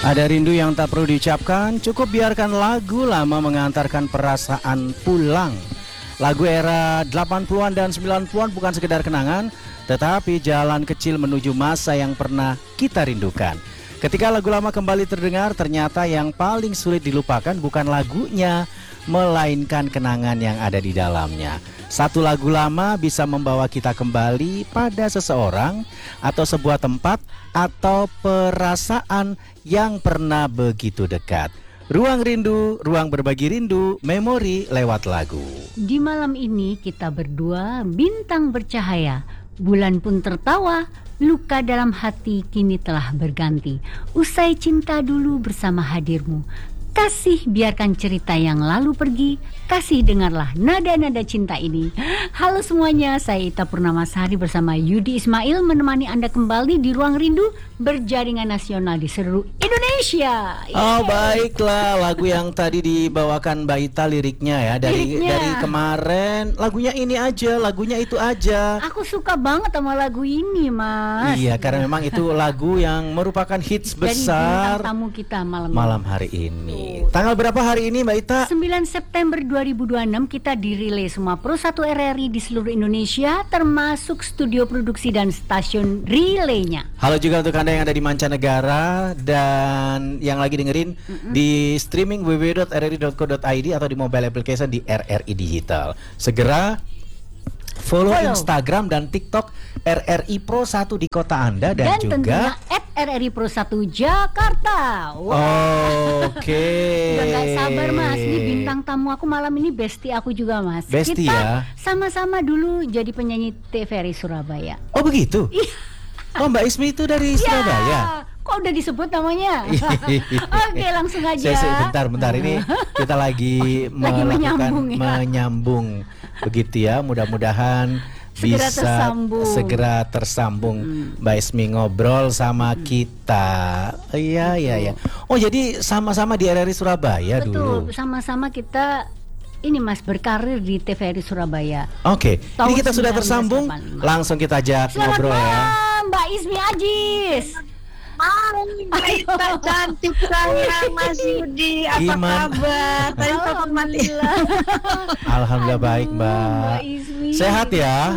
Ada rindu yang tak perlu diucapkan, cukup biarkan lagu lama mengantarkan perasaan pulang. Lagu era 80-an dan 90-an bukan sekedar kenangan, tetapi jalan kecil menuju masa yang pernah kita rindukan. Ketika lagu lama kembali terdengar, ternyata yang paling sulit dilupakan bukan lagunya, melainkan kenangan yang ada di dalamnya. Satu lagu lama bisa membawa kita kembali pada seseorang atau sebuah tempat atau perasaan yang pernah begitu dekat. Ruang rindu, ruang berbagi rindu, memori lewat lagu. Di malam ini kita berdua bintang bercahaya, bulan pun tertawa, luka dalam hati kini telah berganti. Usai cinta dulu bersama hadirmu, kasih biarkan cerita yang lalu pergi, kasih dengarlah nada-nada cinta ini. Halo semuanya, saya Ita Purnamasari bersama Yudi Ismail menemani Anda kembali di Ruang Rindu berjaringan nasional di seluruh Indonesia. Oh baiklah, lagu yang tadi dibawakan Mbak Ita liriknya ya dari kemarin, lagunya ini aja, lagunya itu aja. Aku suka banget sama lagu ini, Mas. Iya, karena memang itu lagu yang merupakan hits besar dari tamu kita malam hari ini. Tanggal berapa hari ini Mbak Ita? 9 September 2026 kita dirilai semua Pro 1 RRI di seluruh Indonesia, termasuk studio produksi dan stasiun relaynya. Halo juga untuk Anda yang ada di mancanegara dan yang lagi dengerin di streaming www.rri.co.id atau di mobile application di RRI Digital. Segera follow Instagram dan TikTok RRI Pro 1 di kota Anda dan juga RRI Pro 1 Jakarta. Oke. Udah gak sabar Mas, ini bintang tamu aku malam ini bestie aku juga Mas. Bestie kita ya? sama-sama dulu jadi penyanyi TVRI Surabaya. Oh begitu? Oh Mbak Ismi itu dari Surabaya? Kok udah disebut namanya? Oke langsung aja. Bentar ini kita lagi melakukan menyambung begitu ya, mudah-mudahan segera tersambung Mbak Ismi ngobrol sama kita. Iya. Oh jadi sama-sama di RRI Surabaya. Betul, dulu. Betul, sama-sama kita ini Mas berkarir di TVRI Surabaya. Oke, ini kita sudah tersambung. Langsung kita ajak ngobrol ya. Mbak Ismi Ajis. Mbak Ita cantik sayang, Mas Yudi, apa kabar? Tadi sempat mati. Alhamdulillah baik Mbak. Sehat ya?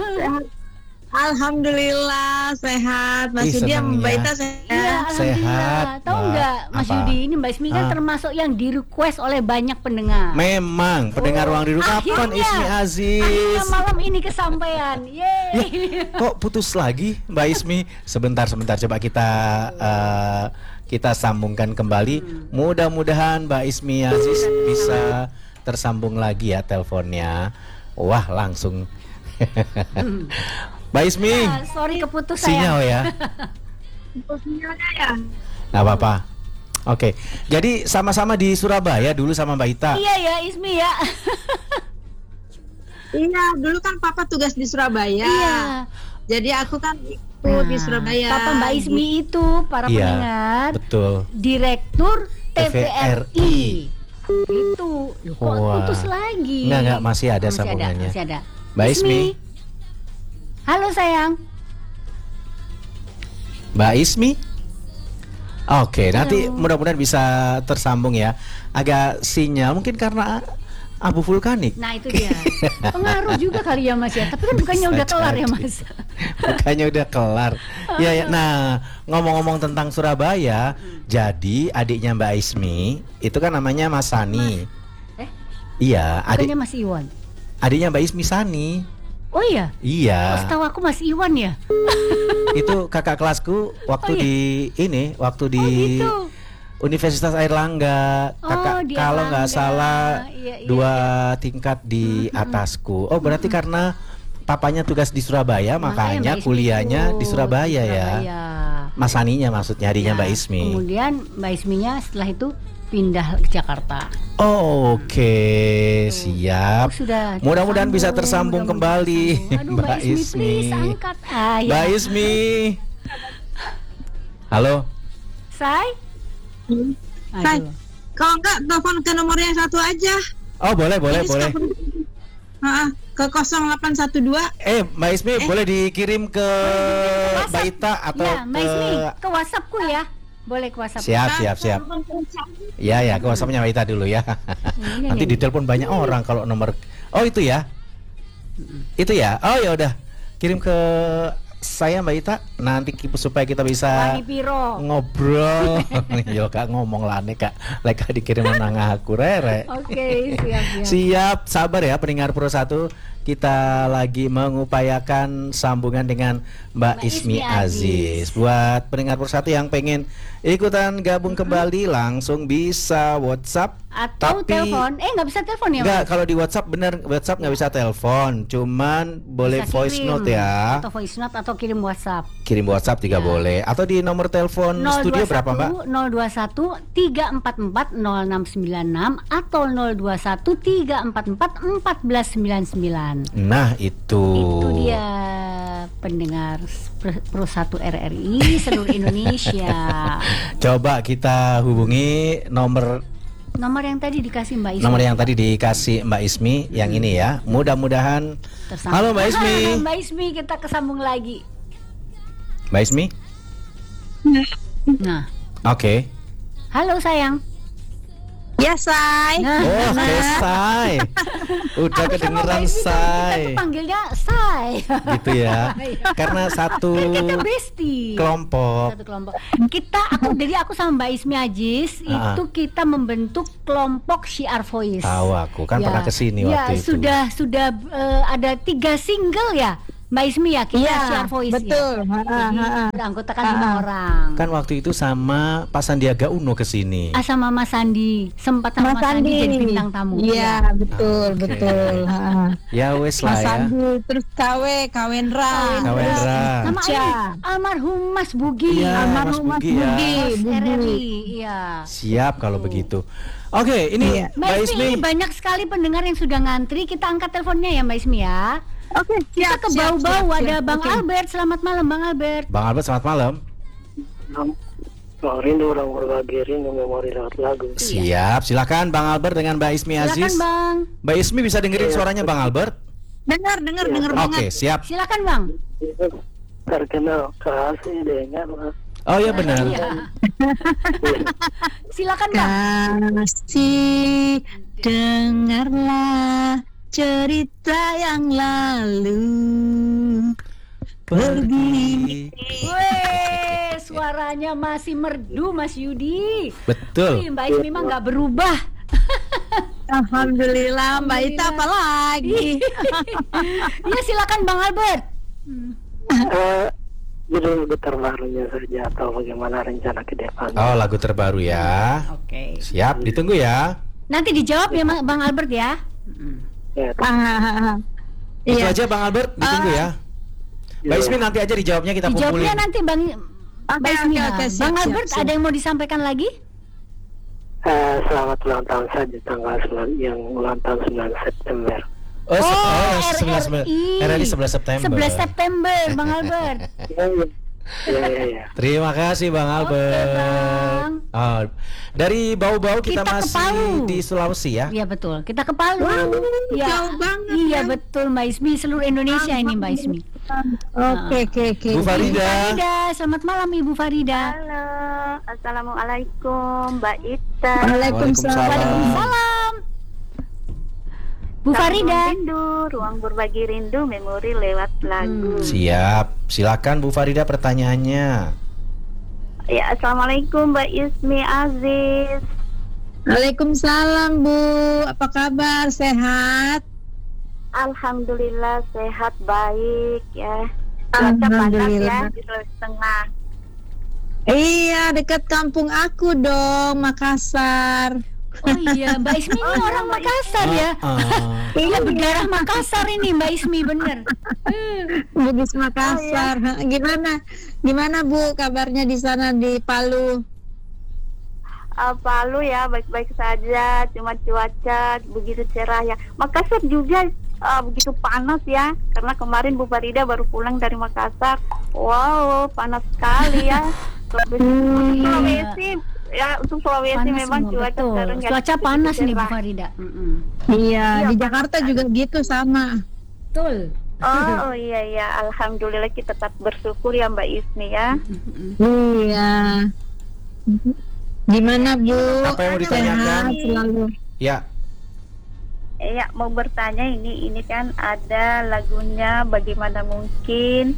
Alhamdulillah sehat. Mas Yudi, Mbak Ita sehat. Iya, sehat. Tahu nggak Mas Yudi, ini Mbak Ismi kan termasuk yang di request oleh banyak pendengar. Memang pendengar Ruang Rindu, kapan Ismi Aziz? Akhirnya malam ini kesampaian. Yeay. Kok putus lagi Mbak Ismi? Sebentar coba kita sambungkan kembali. Mudah-mudahan Mbak Ismi Aziz bisa tersambung lagi ya teleponnya. Wah langsung. Mbak Ismi, sorry keputus sinyal ya. Sinyalnya ya. Nggak apa-apa. Oke, jadi sama-sama di Surabaya dulu sama Mbak Ita. Iya ya Ismi ya. Iya, dulu kan Papa tugas di Surabaya. Iya. Jadi aku kan di Surabaya. Papa Mbak Ismi itu para pendengar. Betul. Direktur TVRI. Itu. Loh, kok putus lagi? Enggak, masih ada sambungannya. Masih ada. Mbak Ismi. Halo sayang. Mbak Ismi. Oke, nanti mudah-mudahan bisa tersambung ya. Agak sinyal mungkin karena abu vulkanik. Nah itu dia. Pengaruh juga kali ya Mas ya. Tapi kan bukannya udah kelar ya Mas. Bukannya udah kelar. Ya. Nah, ngomong-ngomong tentang Surabaya, jadi adiknya Mbak Ismi itu kan namanya Mas Sani. Iya, bukannya Mas Iwan. Adiknya Mbak Ismi Sani. Oh iya? Iya. Setahu aku Mas Iwan ya. Itu kakak kelasku waktu waktu di gitu. Universitas Airlangga. Kakak kalau nggak salah iya. 2 tingkat di atasku. Oh berarti karena papanya tugas di Surabaya, makanya kuliahnya di Surabaya ya. Mas Saninya maksudnya adiknya Mbak Ismi. Kemudian Mbak Isminya setelah itu pindah ke Jakarta. Oke, siap. Mudah-mudahan bisa tersambung kembali. Aduh, Mbak Ismi, please angkat. Mbak Ismi. Halo. Say, kalau enggak telepon ke nomor yang satu aja. Oh boleh. Ke 0812. Mbak Ismi boleh dikirim ke Mbak Ita atau Mbak Ismi ke WhatsAppku ya. Boleh ke WhatsApp. Siap. Ya, ke WhatsApp-nya Mbak Ita dulu ya. Nanti ditelepon banyak orang kalau nomor. Oh, itu ya. Itu ya. Oh, ya udah. Kirim ke saya Mbak Ita nanti supaya kita bisa Wani piro. ngobrol. Yo Kak ngomong lah nih Kak. Lek dikirim nang aku rere. Oke, siap. Siap, sabar ya pendengar Pro 1. Kita lagi mengupayakan sambungan dengan Mbak Ismi Aziz. Buat pendengar Pro 1 yang pengen ikutan gabung kembali langsung bisa WhatsApp Atau telepon. Nggak bisa telepon ya? Enggak, kalau di WhatsApp bener WhatsApp nggak bisa telepon, cuman boleh Bisa voice kirim. note ya. Atau voice note atau kirim WhatsApp. Kirim WhatsApp juga boleh. Atau di nomor telepon studio berapa Mbak? 021 344 0696 atau 021 344 1499. Nah itu. Itu dia pendengar Pro 1 RRI seluruh Indonesia. Coba kita hubungi nomor yang tadi dikasih Mbak Ismi. Nomor yang tadi dikasih Mbak Ismi yang ini ya. Mudah-mudahan. Tersambung. Halo Mbak Ismi. Mbak Ismi, kita kesambung lagi. Mbak Ismi. Nah. Oke. Halo sayang. Ya, Say. Oh, Say. Udah Aku sama kedengeran Mbak Ismi kan Say. kita tuh panggilnya Say. Gitu ya. Karena satu Kita bestie. kelompok. Satu kelompok. Jadi aku sama Mbak Ismi Aziz itu kita membentuk kelompok Syiar Voice. Tahu aku kan pernah kesini waktu itu. Sudah ada 3 single ya Mbak Ismi ya kita Syiar Voice betul. ya. Jadi beranggotakan 5 orang. Kan waktu itu sama Pak Sandiaga Uno kesini. Sama Mas Sandi, sempat sama Mas Sandi jadi bintang tamu. Iya, betul. Ya wes Mas lah ya. Sandi, terus Kawendra. Kawendra. Sama almarhum Mas Bugi. Iya, Mas Bugi ya. Mas RRI, iya. Siap kalau begitu. Oke, ini Mbak Ismi, banyak sekali pendengar yang sudah ngantri. Kita angkat teleponnya ya Mbak Ismi ya. Oke, Kita ke bau-bau ada Bang Albert. Selamat malam Bang Albert. Bang Albert selamat malam. Rindu orang berbagi rindu memori lewat lagu. Siap, silakan Bang Albert dengan Mbak Ismi Silakan Aziz. Bang. Mbak Ismi bisa dengerin suaranya Bang Albert? Dengar Oke, banget. siap. Silakan Bang. Terkenal kasih dengar. Oh ya benar. Iya. Silakan Bang. Kasih dengarlah cerita yang lalu pergi. Weh, suaranya masih merdu Mas Yudi. Betul. Mbak Ismi mah nggak berubah. Alhamdulillah, Mbak Ita apa lagi? Iya silakan Bang Albert. Judul terbarunya saja atau bagaimana rencana ke depan? Oh, lagu terbaru ya. Oke. Siap, ditunggu ya. Nanti dijawab ya Bang Albert ya. Ya, Itu aja Bang Albert, ditunggu ya. Mbak Ismi nanti aja dijawabnya kita Dijawabnya kumpulin. nanti Bang Ismi. oke, Bang siap, Albert siap. ada yang mau disampaikan lagi? selamat ulang tahun saja tanggal 9 yang ulang tahun 9 September. RRI 11 September. 11 September Bang Albert. Ya. Terima kasih Bang Albert. Bang. Oh, dari bau-bau kita Kita ke masih Palu. di Sulawesi ya. Iya betul. Kita ke Palu. Ya. jauh banget, Iya kan? betul Mbak Ismi, seluruh Indonesia ini Mbak Ismi. Oke. Bu Farida. Farida, selamat malam Ibu Farida. Halo, assalamualaikum Mbak Ita. Waalaikumsalam. Waalaikumsalam. Bu Farida. Rindu, ruang berbagi rindu, memori lewat lagu. Siap. Silakan Bu Farida pertanyaannya. Ya, assalamualaikum Mbak Ismi Aziz. Waalaikumsalam, Bu. Apa kabar? Sehat? Alhamdulillah sehat baik ya. Cuaca panas ya di Sulawesi Tengah. Iya, dekat kampung aku dong, Makassar. Oh iya, Mbak Ismi ini orang Makassar ya. Iya berdarah Makassar ini Mbak Ismi bener. Bugis Makassar. Gimana Bu kabarnya di sana di Palu? Palu ya baik-baik saja, cuma cuaca begitu cerah ya. Makassar juga begitu panas ya, karena kemarin Bu Farida baru pulang dari Makassar. Wow, panas sekali ya. Sulawesi ya, untuk Sulawesi Panas memang semua, cuaca betul. sekarang ya Cuaca panas nih Bu cerah. Farida. Iya, di Jakarta juga gitu sama. Betul. Oh iya, alhamdulillah kita tetap bersyukur ya Mbak Ismi ya. Iya. Gimana Bu? Apa yang mau ditanyakan? Sehat selalu. Ya. Ya, mau bertanya ini kan ada lagunya Bagaimana Mungkin,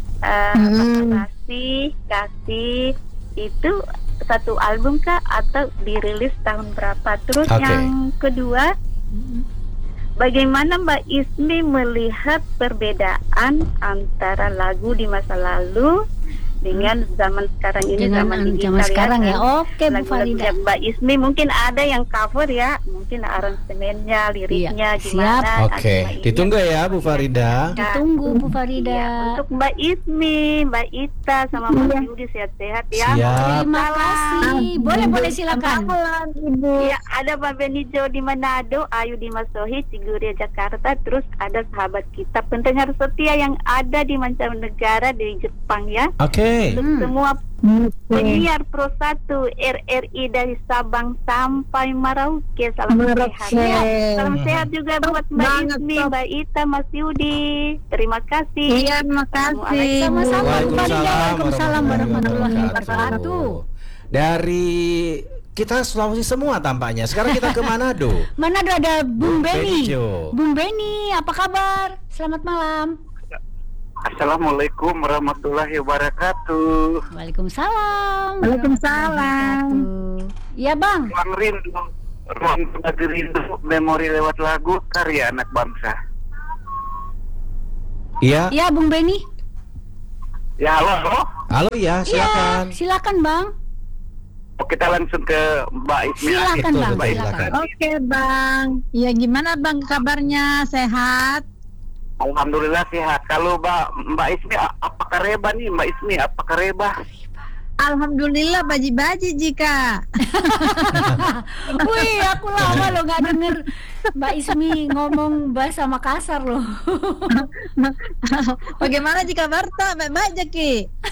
kasih itu satu album kah atau dirilis tahun berapa? Terus yang kedua, bagaimana Mbak Ismi melihat perbedaan antara lagu di masa lalu dengan zaman sekarang ini, dengan zaman digital zaman sekarang ya? Oke, Bu lagu-lagu Farida. Mbak Ismi mungkin ada yang cover ya, mungkin aransemennya, liriknya Iya, gimana? siap. Oke, ditunggu ya Bu Farida. Ditunggu Bu Farida. Ya, untuk Mbak Ismi, Mbak Ita, sama Mas Yudi sehat-sehat ya. Siap. Terima kasih. Boleh silakan. Ya, ada Pak Benijo di Manado, Ayu di Masohi, Ciguria Jakarta, terus ada sahabat kita pendengar setia yang ada di mancanegara di Jepang ya. Oke. Untuk semua penyiar Pro 1 RRI dari Sabang sampai Merauke, salam sehat. Ya, salam sehat juga buat Mbak Ismi, Mbak Ita, Mas Yudi. Terima kasih. Iya, terima kasih. Sama-sama Bu Farida. Waalaikumsalam Waalaikumsalam warahmatullahi wabarakatuh. Dari kita Sulawesi semua tampaknya. Sekarang kita ke Manado. Manado ada Bung Beni. Benijo. Bung Beni, apa kabar? Selamat malam. Assalamualaikum warahmatullahi wabarakatuh. Waalaikumsalam. Waalaikumsalam. Iya Bang. Ruang berbagi rindu, memori lewat lagu, karya anak bangsa. Iya. Iya Bung Beni. Ya halo. Halo ya, silakan. Iya, silakan Bang. Kita langsung ke Mbak Ismi. Silakan Betul, Bang, betul, silakan. Oke Bang. Ya gimana Bang kabarnya? Sehat? Alhamdulillah sehat. Kalau Mbak Ismi apakah reba nih Mbak Ismi? Apakah reba? Alhamdulillah baji-baji jika. Wih, aku lama loh nggak denger Mbak Ismi ngomong bahasa Makassar loh. Bagaimana jika Barta? Baik-baik Jaki.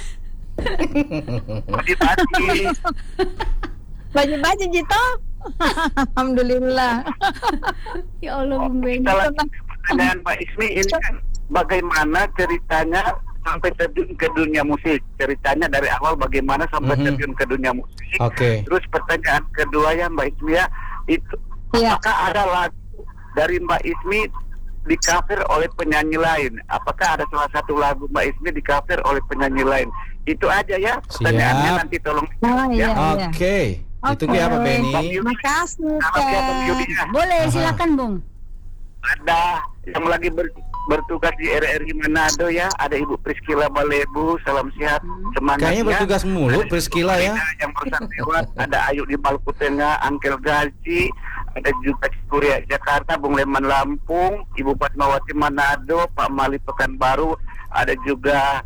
Pagi-pagi. Baji-baji Jito. Alhamdulillah. Ya Allah Bung Beni. Kita lanjut ke pertanyaan Mbak Ismi. Ini kan bagaimana ceritanya sampai terjun ke dunia musik? Ceritanya dari awal bagaimana sampai terjun ke dunia musik? Oke. Terus pertanyaan kedua ya Mbak Ismi ya, itu apakah ada lagu dari Mbak Ismi di cover oleh penyanyi lain? Apakah ada salah satu lagu Mbak Ismi di cover oleh penyanyi lain? Itu aja ya pertanyaannya, Siap. nanti tolong Oh, iya. Oke. Ditunggu ya Pak Beni. Makasih ya. Boleh, silakan Bung. Ada yang lagi bertugas di RRI Manado ya, ada Ibu Priscila Balebu, salam sehat, semangat. Kayaknya ya. bertugas mulu Priscila ya. Yang bersangkutan ada Ayu di Maluku Tengah, Angkel Gaji, ada juga Cikuria Jakarta, Bung Leman Lampung, Ibu Fatmawati Manado, Pak Mali Pekanbaru, ada juga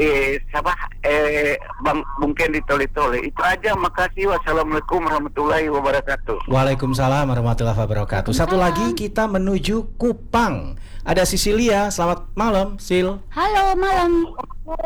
Bung Kendi Tole-Tole. Itu aja, makasih. Wassalamualaikum warahmatullahi wabarakatuh. Waalaikumsalam warahmatullahi wabarakatuh. Satu lagi kita menuju Kupang. Ada Sisilia. Selamat malam, Sil. Halo, malam.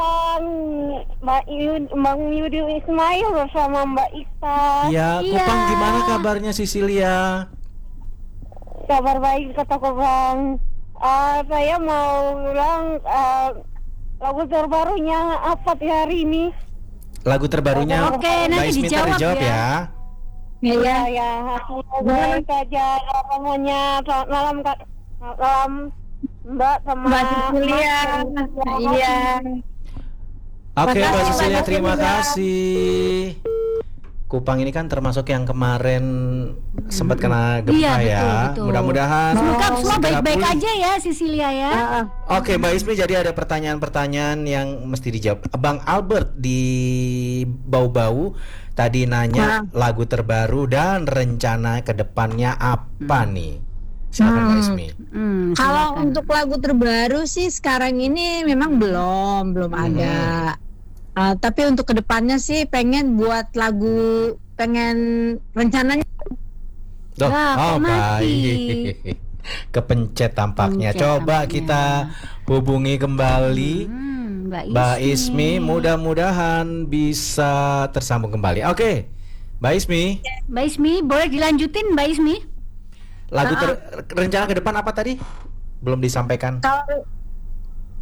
Bang Yudi Ismail bersama Mbak Ita. Ya, Kupang gimana kabarnya Sisilia? Kabar baik kata Bang. Saya mau bilang lagu terbarunya apa di hari ini? Lagu terbarunya Oke, Mbak nanti Ismi dijawab dijawab ya. Iya, ya. Baik aja namanya. Selamat malam Kak. Malam Mbak sama Mbak Cecilia. Iya. Oke, Mbak Makasih, Sisilia, Mbak terima Cecilia. kasih. Kupang ini kan termasuk yang kemarin sempat kena gempa Iya, ya. betul. Mudah-mudahan Semoga semua segera baik-baik pulih. aja ya Sisilia ya. Oke, Mbak Ismi, jadi ada pertanyaan-pertanyaan yang mesti dijawab. Bang Albert di Bau-Bau tadi nanya lagu terbaru dan rencana ke depannya apa nih? Silakan Mbak Ismi. Kalau Silakan. untuk lagu terbaru sih sekarang ini memang belum ada. Tapi untuk kedepannya sih pengen buat lagu, rencananya. Duh, Lah, kok mati? baik. Kepencet tampaknya. Pencet Coba tampaknya. kita hubungi kembali Mbak Ismi. Mudah-mudahan bisa tersambung kembali. Oke, Mbak Ismi. Mbak Ismi, boleh dilanjutin Mbak Ismi? Rencana ke depan apa tadi? Belum disampaikan.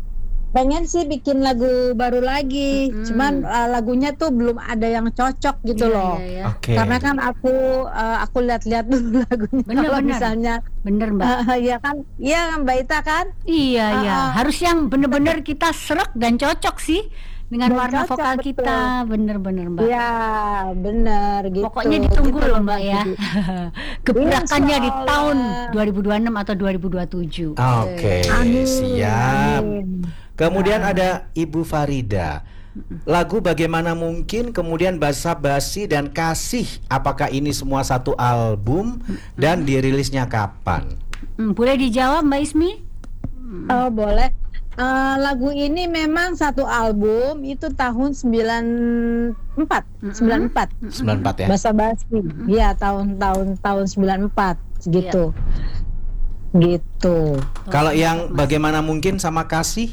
pengen sih bikin lagu baru lagi, cuman lagunya tuh belum ada yang cocok gitu loh. Oke. Karena kan aku lihat-lihat dulu lagunya. Bener, Kalau bener. misalnya, Bener Mbak. ya kan, iya Mbak Ita kan. Iya, iya. Harus yang bener-bener kita serak dan cocok sih dengan Dan warna cocok, vokal betul. kita. Bener-bener Mbak. Iya, bener gitu. Pokoknya ditunggu Gitu loh Mbak ya. Gebrakannya di Insya tahun Allah. 2026 atau 2027. Oke, Amin. siap. Amin. Kemudian ada Ibu Farida. Lagu Bagaimana Mungkin, kemudian Basa-Basi dan Kasih. Apakah ini semua satu album dan dirilisnya kapan? Boleh dijawab Mbak Ismi? Oh, boleh. Lagu ini memang satu album, itu tahun 94. 94 ya. Basa-Basi. Iya, tahun 94 gitu. Gitu. Kalau yang Bagaimana Mungkin sama Kasih?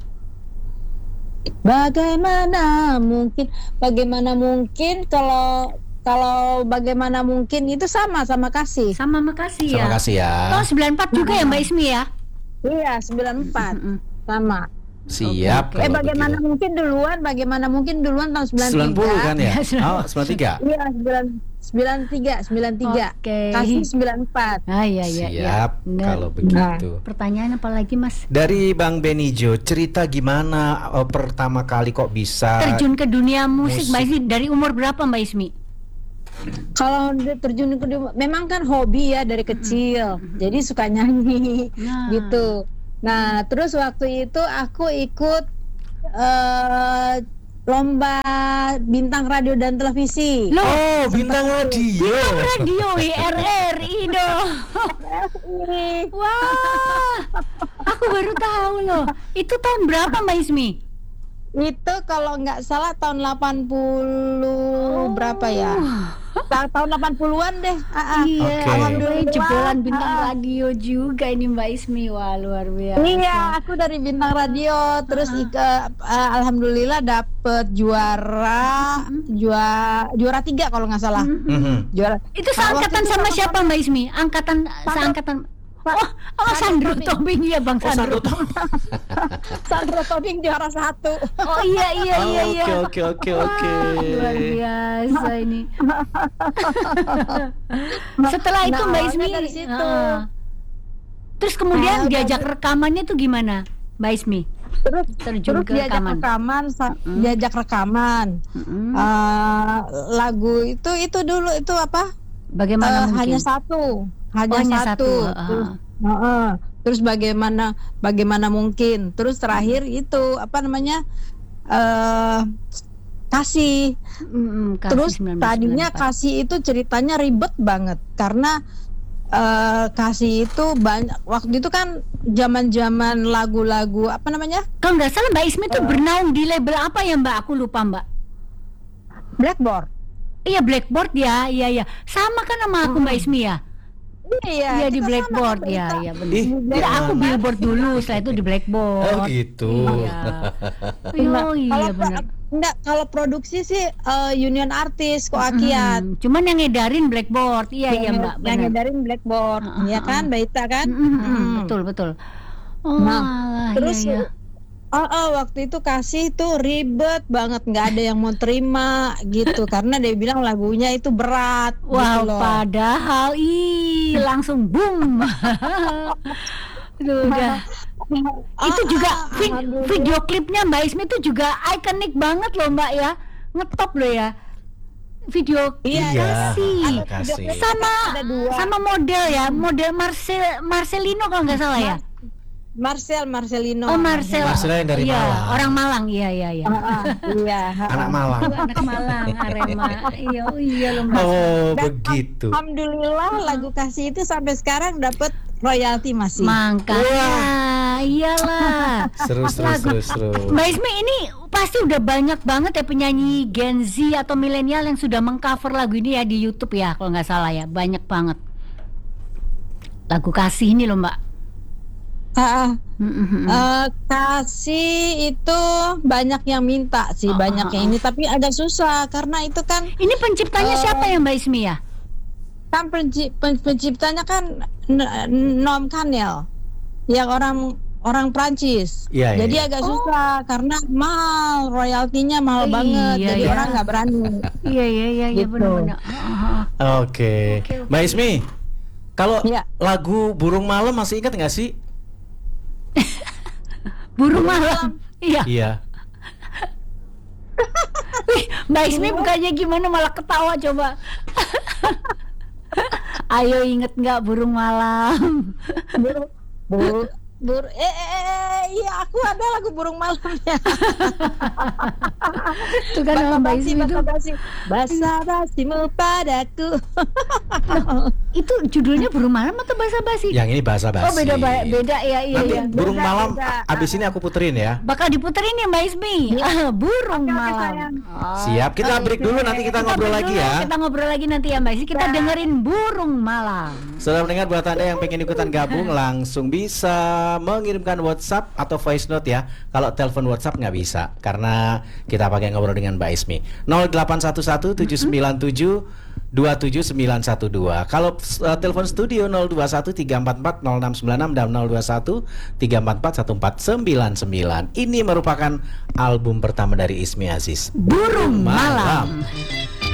Bagaimana mungkin kalau bagaimana mungkin itu sama kasih. Sama Makasih ya. Sama Kasih ya. Tahun 94 juga ya Mbak Ismi ya? Iya, 94. Sama. Siap. Oke. kalau Bagaimana mungkin duluan tahun begitu. 90 kan ya? Ya, Oh, 93. Iya, 93. Oke. Kasih 94. Ah iya iya. Siap Bener. kalau begitu. Pertanyaan apa lagi Mas? Dari Bang Benijo, cerita gimana pertama kali kok bisa Terjun ke dunia musik musik. Mbak Ismi dari umur berapa Mbak Ismi? Kalau dia terjun ke memang kan hobi ya dari kecil. Jadi suka nyanyi Nah. gitu. Nah, terus waktu itu aku ikut lomba bintang radio dan televisi. Loh, Oh, bintang radio. radio RRI dong. Wah, aku baru tahu loh. Itu tahun berapa Mbak Ismi? Itu kalau nggak salah tahun 80 berapa ya? Tahun 80-an deh. Iya, Oke. alhamdulillah jebolan bintang radio juga ini Mbak Ismi. Wah, luar biasa. Iya, aku dari bintang radio, terus alhamdulillah dapet juara 3 kalau nggak salah. Mhm. Juara. Itu Nah, waktu seangkatan itu sama sama- siapa Mbak Ismi? Seangkatan. Oh, Sandro Tobing ya Bang Sandro. Sandro Tobing juara 1. Oh iya. Oke. Luar biasa ini. Setelah itu Nah, Mbak awalnya Ismi dari situ. Terus kemudian Ah, diajak rekamannya tuh gimana Mbak Ismi? Terjun ke diajak rekaman. diajak rekaman. Mm-mm. Lagu itu dulu itu apa? Bagaimana mungkin? Hanya satu. hanya satu. Terus bagaimana mungkin? Terus terakhir itu apa namanya? Kasih. Kasih Terus 1994. tadinya Kasih itu ceritanya ribet banget karena Kasih itu banyak waktu itu kan zaman lagu-lagu apa namanya? Kalau nggak salah Mbak Ismi tuh bernaung di label apa ya Mbak? Aku lupa Mbak. Blackboard. Iya Blackboard ya, iya. Sama kan sama aku Mbak Ismi ya? Iya di kita sama Blackboard kan, ya, Mbak. iya benar. Ih, Iya aku gimana? Billboard dulu, setelah itu di Blackboard. Oh gitu. Iya. Oh iya benar. Enggak, kalau produksi sih Union Artist kok Akiat. Cuman yang ngedarin Blackboard, iya Mbak. Yang Benar. ngedarin Blackboard, ya kan, Mbak Ita kan? Betul. Oh, Nah, alah, terus iya. waktu itu Kasih tuh ribet banget, nggak ada yang mau terima gitu karena dia bilang lagunya itu berat. Wah, gitu loh. padahal langsung boom. Itu udah. Itu juga alhamdulillah. video klipnya Mbak Ismi itu juga ikonik banget loh Mbak ya. Ngetop loh ya. Video Iya, Kasih. Kasih. Ada dua. Sama model ya, model Marcelino kalau nggak salah ya. Marcelino. Oh Marcel. Marcelo yang dari Iya, Malang. orang Malang, iya. Iya. Anak Malang. Anak Malang, Arema. Iya loh Mbak. Oh, Dan begitu. Alhamdulillah lagu Kasih itu sampai sekarang dapat royalti masih. Makanya, iyalah. Seru. Mbak Ismi ini pasti udah banyak banget ya penyanyi Gen Z atau milenial yang sudah mengcover lagu ini ya di YouTube ya kalau nggak salah ya, banyak banget. Lagu Kasih ini loh Mbak. Kasih itu banyak yang minta sih, banyak yang ini, tapi agak susah karena itu kan Ini penciptanya siapa ya Mbak Ismi ya? penciptanya kan Noam Kanel, yang orang orang Prancis. Iya, Jadi iya. agak susah karena mahal, royaltinya mahal banget. Iya, Jadi iya. orang nggak berani. Iya Gitu. benar-benar. Oke. Oke. Mbak Ismi, kalau Iya. lagu Burung Malam masih ingat nggak sih? Burung malam. Iya. Iya. Wih, Mbak Ismi bukannya gimana malah ketawa coba. Ayo inget nggak burung malam? Iya aku ada lagu burung malamnya. Itu kan sama Mbak Ismi itu. Basa-basimu padaku. Itu judulnya burung malam atau basa-basi? Yang ini bahasa basi. Oh beda ya, iya Nanti iya. Burung Beda, Malam beda. abis ini aku puterin ya. Bakal diputerin ya Mbak Ismi. Burung malam. Siap, kita break dulu, nanti kita ngobrol break lagi dulu, ya. Kita ngobrol lagi nanti ya Mbak Ismi. Kita dengerin burung malam. Saudara mendengar, buat Anda yang pengen ikutan gabung langsung bisa mengirimkan WhatsApp atau voice note ya. Kalau telepon WhatsApp nggak bisa karena kita pakai ngobrol dengan Mbak Ismi. 0811 797 27912. Kalau telepon studio 021 344 0696 dan 021 344 1499. Ini merupakan album pertama dari Ismi Aziz, Burung malam.